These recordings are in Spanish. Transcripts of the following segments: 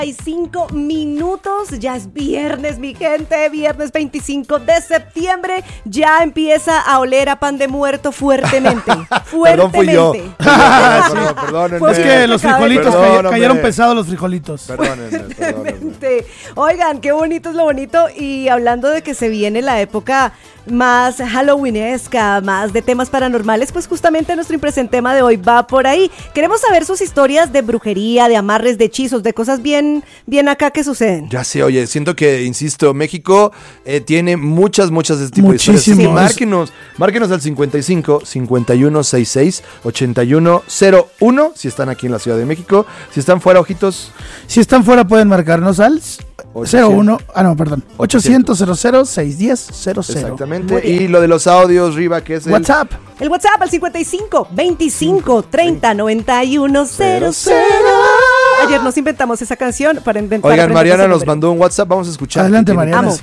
Hay 5 minutos, ya es viernes, mi gente, viernes 25 de septiembre, ya empieza a oler a pan de muerto fuertemente, Perdón, fui yo. Perdónenme. Es que los frijolitos cayeron pesados los frijolitos. Perdónenme. Oigan, qué bonito es lo bonito, y hablando de que se viene la época más halloweenesca, más de temas paranormales, pues justamente nuestro impresentema de hoy va por ahí. Queremos saber sus historias de brujería, de amarres, de hechizos, de cosas bien acá que suceden. Ya sé, oye, siento que, insisto, México tiene muchas de este tipo de historias. Sí, márquenos al 55 5166 8101 si están aquí en la Ciudad de México. Si están fuera, ojitos. Si están fuera pueden marcarnos al 800 610 00. Exactamente. Y lo de los audios, Riva, que es WhatsApp. El WhatsApp al 55 25 30 91 00. Ayer nos inventamos esa canción para inventar. Oigan, Mariana nos mandó un WhatsApp, vamos a escuchar. Adelante, Mariana.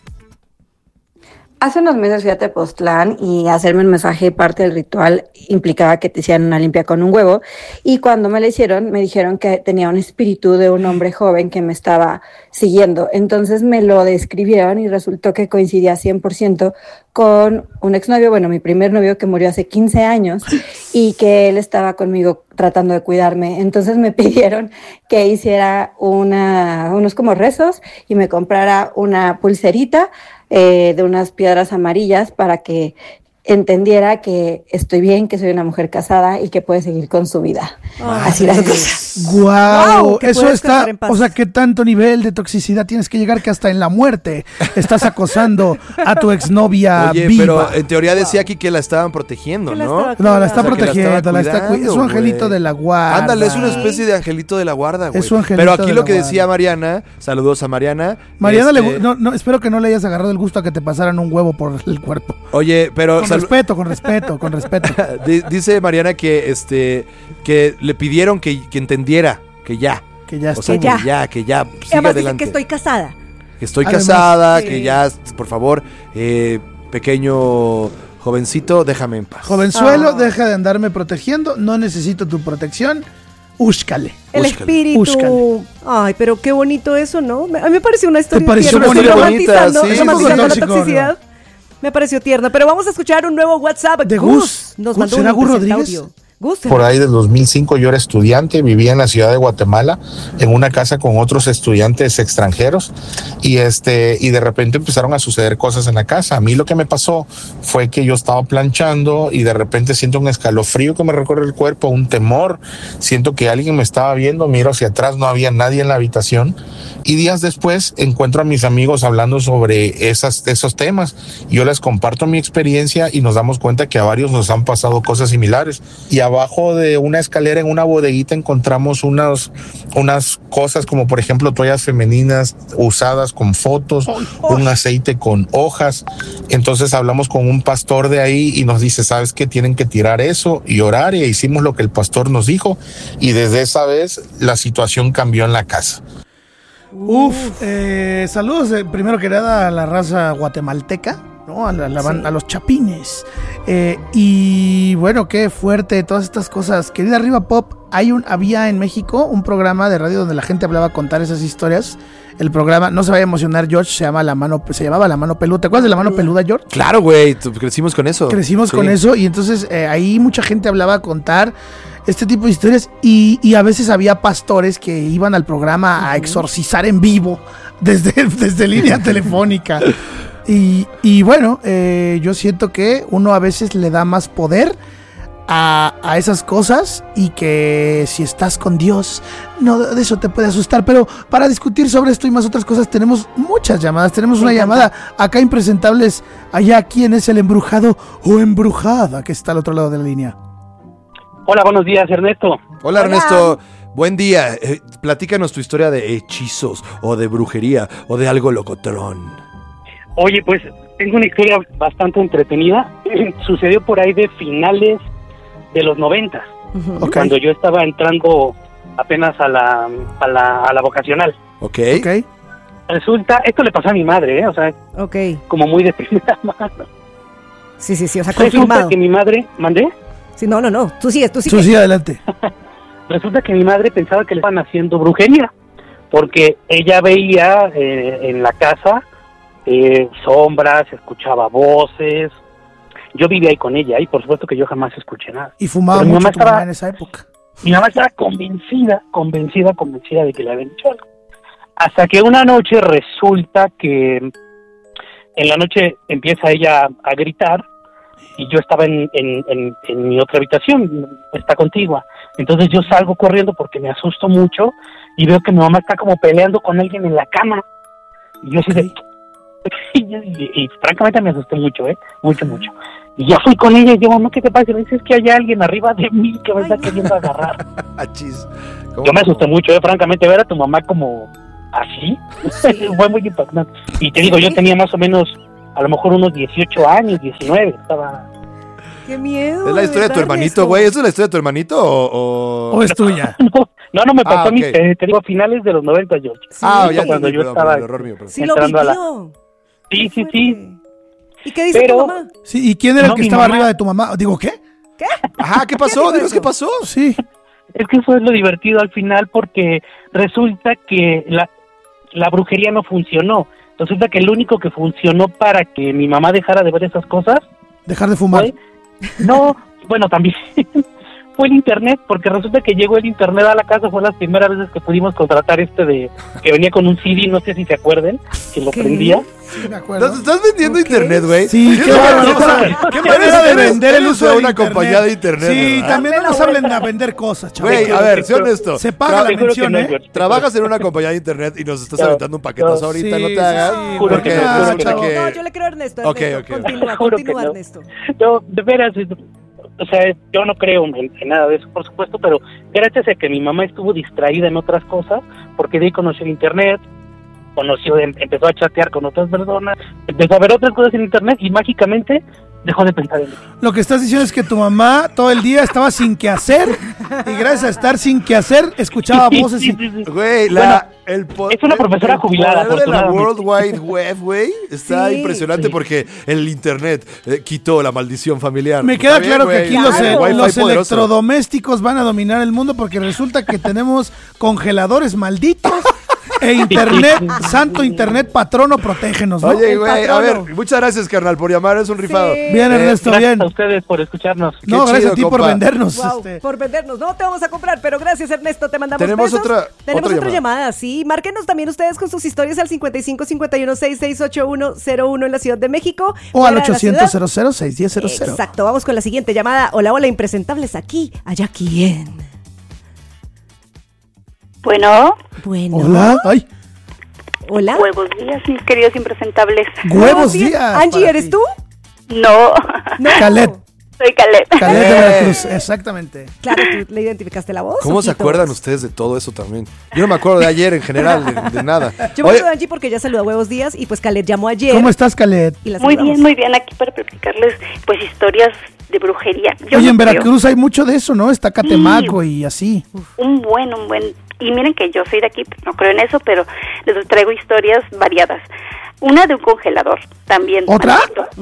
Hace unos meses fui a Tepoztlán y hacerme un masaje, parte del ritual implicaba que te hicieran una limpia con un huevo, y cuando me la hicieron me dijeron que tenía un espíritu de un hombre joven que me estaba siguiendo. Entonces me lo describieron y resultó que coincidía 100% con un exnovio, bueno, mi primer novio, que murió hace 15 años y que él estaba conmigo tratando de cuidarme. Entonces me pidieron que hiciera unos como rezos y me comprara una pulserita de unas piedras amarillas para que entendiera que estoy bien, que soy una mujer casada y que puede seguir con su vida. Así las cosas. Guau, eso está, o sea, ¿qué tanto nivel de toxicidad tienes que llegar que hasta en la muerte estás acosando a tu exnovia? Oye, viva? Pero en teoría decía aquí que la estaban protegiendo, ¿no? No, la está protegiendo, es su angelito de la guarda. Ándale, es una especie de angelito de la guarda, güey. Es su angelito. Pero aquí de lo que guarda. decía Mariana, saludos a Mariana. Mariana, espero que no le hayas agarrado el gusto a que te pasaran un huevo por el cuerpo. Oye, pero Con respeto. Dice Mariana que que le pidieron que entendiera que ya. Que ya o sea, está. que ya sigue Además adelante. dice que estoy casada. Que estoy Además, casada, que ya, por favor, pequeño jovencito, déjame en paz. Jovenzuelo, deja de andarme protegiendo, no necesito tu protección. Úscale. El espíritu. Úscale. Ay, pero qué bonito eso, ¿no? A mí me pareció una historia. ¿Te pareció tierna, bonita? Sí, romantizando la tóxico, toxicidad. ¿No? Me pareció tierna, pero vamos a escuchar un nuevo WhatsApp. De Gus. Nos mandó ¿Será un Gus presente Rodríguez? audio. Gus. Por ahí del 2005 yo era estudiante, vivía en la ciudad de Guatemala, en una casa con otros estudiantes extranjeros, y de repente empezaron a suceder cosas en la casa. A mí lo que me pasó fue que yo estaba planchando y de repente siento un escalofrío que me recorre el cuerpo, un temor, siento que alguien me estaba viendo, miro hacia atrás, no había nadie en la habitación, y días después encuentro a mis amigos hablando sobre esos temas. Yo les comparto mi experiencia y nos damos cuenta que a varios nos han pasado cosas similares. Y abajo de una escalera en una bodeguita encontramos unas cosas como, por ejemplo, toallas femeninas usadas con fotos, un aceite con hojas. Entonces hablamos con un pastor de ahí y nos dice, ¿sabes qué? Tienen que tirar eso y orar, y hicimos lo que el pastor nos dijo, y desde esa vez la situación cambió en la casa. Saludos primero que nada a la raza guatemalteca, ¿no? A los chapines. Y bueno, qué fuerte todas estas cosas. Querida Riva Pop, había en México un programa de radio donde la gente hablaba a contar esas historias. El programa, no se vaya a emocionar, George, se llamaba La Mano Peluda. ¿Te acuerdas de La Mano Peluda, George? Claro, güey, crecimos con eso. Con eso, y entonces ahí mucha gente hablaba a contar este tipo de historias, y a veces había pastores que iban al programa a exorcizar en vivo desde línea telefónica. Y bueno, yo siento que uno a veces le da más poder a esas cosas, y que si estás con Dios, no de eso te puede asustar. Pero para discutir sobre esto y más otras cosas tenemos muchas llamadas. Tenemos una llamada acá impresentables. Allá, ¿quién es el embrujado o embrujada que está al otro lado de la línea? Hola, buenos días, Ernesto. Hola, Ernesto. Buen día. Platícanos tu historia de hechizos o de brujería o de algo locotrón. Oye, pues tengo una historia bastante entretenida. Sucedió por ahí de finales de los 90, cuando yo estaba entrando apenas a la vocacional. Ok. Resulta, esto le pasó a mi madre, o sea, como muy de primera mano. Sí, o sea, resulta confirmado. que mi madre, ¿mandé? Sí, no, tú sigue. Tú sigue adelante. Resulta que mi madre pensaba que le estaban haciendo brujería, porque ella veía en la casa sombras, escuchaba voces. Yo vivía ahí con ella y por supuesto que yo jamás escuché nada. Y fumaba mucho tu mamá en esa época. Mi mamá estaba convencida de que le habían hecho algo. Hasta que una noche resulta que en la noche empieza ella a gritar y yo estaba en mi otra habitación, está contigua. Entonces yo salgo corriendo porque me asusto mucho y veo que mi mamá está como peleando con alguien en la cama. Y yo así de... y francamente me asusté mucho, mucho. Y ya fui con ella y yo, mamá, ¿qué te pasa? Y me dice, es que hay alguien arriba de mí que me está queriendo agarrar. Yo me asusté mucho, francamente, ver a tu mamá como así, fue muy impactante. Y te digo, yo tenía más o menos, a lo mejor unos 18 años, 19, estaba... ¡Qué miedo! ¿Es la historia de tu hermanito, güey? ¿Eso es la historia de tu hermanito o es tuya? No, me pasó te digo, a finales de los 90, George. Sí, ya cuando yo estaba sí, lo vivió. Sí. ¿Y qué dice tu mamá? Sí, ¿y quién era el que estaba arriba de tu mamá? Digo, ¿qué? ¿Qué? Ajá, ¿qué pasó? Dinos qué pasó. Sí. Es que eso es lo divertido al final, porque resulta que la brujería no funcionó. Resulta que lo único que funcionó para que mi mamá dejara de ver esas cosas... Dejar de fumar. No, bueno, también fue el internet, porque resulta que llegó el internet a la casa, fue las primeras veces que pudimos contratar que venía con un CD, no sé si se acuerdan, que lo prendía. Sí, me acuerdo. ¿Estás vendiendo internet, güey? Sí, qué manera de vender el uso de una compañía de internet. Sí, ¿verdad? también no nos hablen de vender cosas, chaval. Güey, a ver, sé honesto. Se paga la mención, Trabajas en una compañía de internet y nos estás aventando un paquetazo ahorita, no te hagas. Juro que No, yo le creo a Ernesto. Continúa, Ernesto. No, de veras, o sea, yo no creo en nada de eso, por supuesto, pero gracias a que mi mamá estuvo distraída en otras cosas, porque de ahí conoció internet, empezó a chatear con otras personas, empezó a ver otras cosas en internet y mágicamente dejó de pensar en eso. Lo que estás diciendo es que tu mamá todo el día estaba sin qué hacer y gracias a estar sin qué hacer escuchaba voces. Güey, es una profesora jubilada. El poder de la World Wide Web, güey, está impresionante porque el internet quitó la maldición familiar. Me queda claro que aquí los electrodomésticos van a dominar el mundo porque resulta que tenemos congeladores malditos. E internet, santo internet patrono, protégenos, ¿no? Oye, güey, a ver, muchas gracias, carnal, por llamar, es un rifado. Bien, Ernesto, gracias bien. a ustedes por escucharnos. No, gracias a ti por vendernos. Wow, por vendernos. No te vamos a comprar, pero gracias, Ernesto, te mandamos Tenemos besos. Tenemos otra llamada. llamada, sí. Márquenos también ustedes con sus historias al 55 51 66 8101 en la Ciudad de México. O al 800 00 6100. Exacto, vamos con la siguiente llamada. Hola, impresentables, aquí, allá, ¿quién? Bueno. Hola, ay. Hola. Buenos días, mis queridos impresentables. Buenos días. Angie, ¿eres tú? No. Calet. Soy Calet. Calet de Veracruz, exactamente. Claro, ¿tú le identificaste la voz? ¿Cómo se acuerdan ustedes de todo eso también? Yo no me acuerdo de ayer en general, de nada. Yo me acuerdo de Angie porque ella saludó a Buenos Días y pues Calet llamó ayer. ¿Cómo estás, Calet? Muy bien, aquí para platicarles pues historias de brujería. Oye, en Veracruz hay mucho de eso, ¿no? Está Catemaco y así. Un buen. Y miren que yo soy de aquí, no creo en eso, pero les traigo historias variadas. Una de un congelador también. ¿Otra?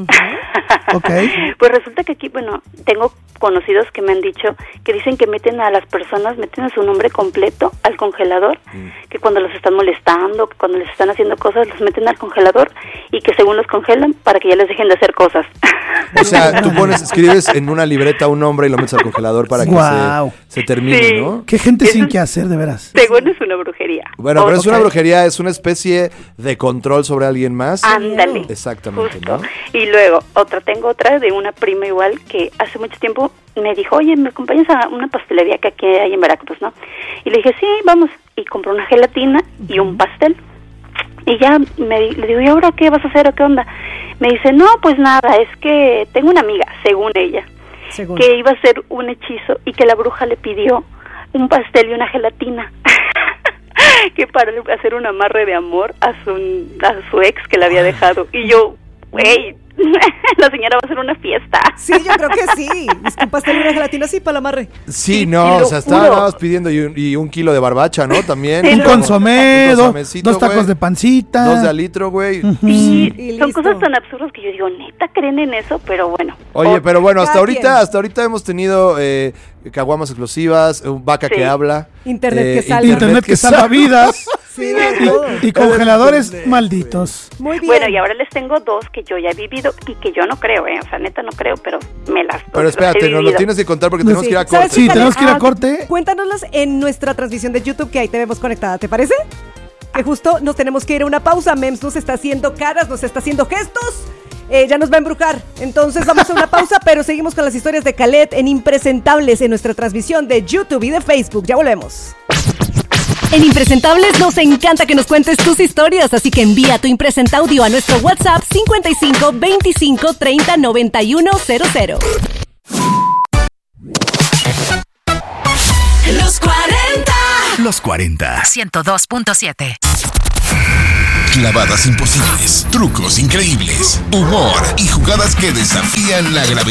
Ok. Pues resulta que aquí, tengo conocidos que me han dicho que dicen que meten a su nombre completo al congelador, que cuando los están molestando, que cuando les están haciendo cosas, los meten al congelador y que según los congelan para que ya les dejen de hacer cosas. O sea, tú escribes en una libreta un nombre y lo metes al congelador para que se termine, ¿no? Qué gente sin qué hacer, de veras. Según es una brujería. Bueno, pero es una brujería, es una especie de control sobre alguien más. Ándale. Exactamente, justo. ¿no? Y luego, tengo otra de una prima igual que hace mucho tiempo me dijo, oye, ¿me acompañas a una pastelería que aquí hay en Veracruz, no? Y le dije, sí, vamos. Y compró una gelatina y un pastel. Y ya le digo, ¿y ahora qué vas a hacer o qué onda? Me dice, no, pues nada, es que tengo una amiga, según ella, que iba a hacer un hechizo y que la bruja le pidió un pastel y una gelatina. Que para hacer un amarre de amor a su ex que la había dejado. Y yo, güey, la señora va a hacer una fiesta. Sí, yo creo que sí. Es que un pastel y una gelatina sí para el amarre. Sí, no, o sea, estábamos pidiendo y un kilo de barbacha, ¿no? También. Un consomé, dos tacos de pancita. 2 de al litro, güey. Sí, son cosas tan absurdas que yo digo, neta, creen en eso, pero bueno. Oye, pero bueno, hasta ahorita hemos tenido caguamas explosivas, vaca que habla. Internet que salva. Internet que salva vidas. Sí, todo. Y congeladores malditos. Muy bien. Bueno, y ahora les tengo dos que yo ya he vivido y que yo no creo, o sea, neta no creo, pero me las Pero espérate, nos lo tienes que contar porque tenemos que ir a ¿Sabes corte. Sí, qué, tenemos que ir a Kale? corte. Cuéntanoslas en nuestra transmisión de YouTube, que ahí te vemos conectada, ¿te parece? Que justo nos tenemos que ir a una pausa. Mems nos está haciendo caras, nos está haciendo gestos. Ya nos va a embrujar. Entonces vamos a una pausa, pero seguimos con las historias de Khaled en Impresentables en nuestra transmisión de YouTube y de Facebook. Ya volvemos. En Impresentables nos encanta que nos cuentes tus historias, así que envía tu Impresentaudio a nuestro WhatsApp 55 25 30 91 00. Los 40. Los 40. 102.7. Clavadas imposibles, trucos increíbles, humor y jugadas que desafían la gravedad.